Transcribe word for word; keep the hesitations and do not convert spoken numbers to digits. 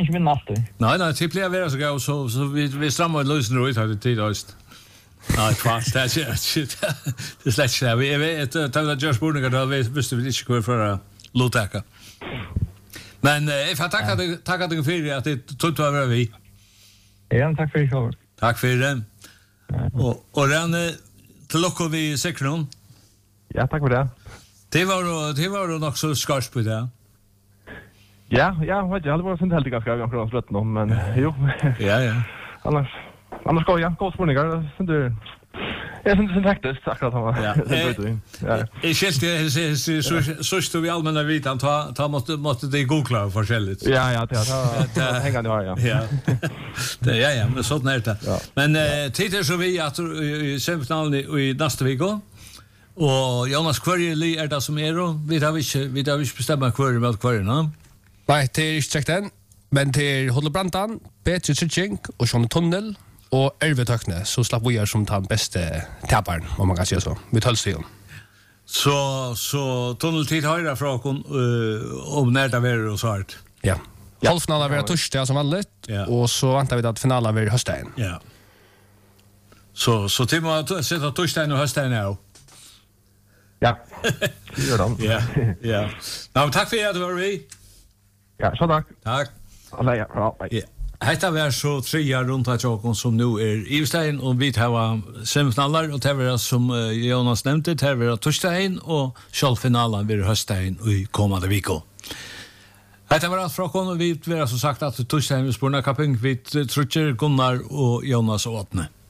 inte vinna alltid. Nej, nej, det blir vara så gå så så vi vi strammar lösen ut här tid just. Nej, kvart det är det släcks där. Vi vet att det just borde gå vi visste vi inte kvar för låtaka. Men jag får tacka dig tacka dig för att det tog över vi. Ja, tack för det. Tack för det. Och och den till lockar vi sekron. Ja, tack för det. Det var det var då nog så skarpt på det. Ja, ja, vet jag, det var inte helt ganska ganska rätt nå, men jo. Ja, ja. Annars annars går jag, går spårningar, sen du jag syns inte faktiskt akkurat han. Ja. Ja. Jag skilte så så så står vi allmänna vitan ta ta måste måste det googla forskjelligt. Ja, ja, det har hänga nu ja. Ja. Det ja ja, men sånt är det. Men eh tittar så vi att i semifinalen i nästa vecka. Och Jonas Query är det som är då. Vi har inte vi har inte bestämt Query med Query, va? Nej, det är inte den. Men det är Håller Brantan, Petri Tsitching och Sean Tunnel och Elve Tökne. Så slapp vi som tar bästa täpparen, om man kan säga så. Vi tar sig. Så så tunneltid höra från uh, om när det är och så här. Ja. Ja. Halvfinalen blir torsdag som vanligt. Ja. Och så väntar vi att finalen blir hösten. Ja. Så så till att sätta torsdagen och hösten nu. Ja. Det gör de. Ja. Ja. Nou, tack för att du var med. Ja, så tack. Tack. Alla ja, bra. Ja. Hetta var så trea runt att jag som nu är i Stein och vi har semifinaler och det var som Jonas nämnde, det var torsdagen och kvalfinalen blir hösten i kommande vecka. Hetta var allt från kon vi vill som sagt att torsdagen vi spårna kapping vi Trutcher, Gunnar och Jonas Åtne.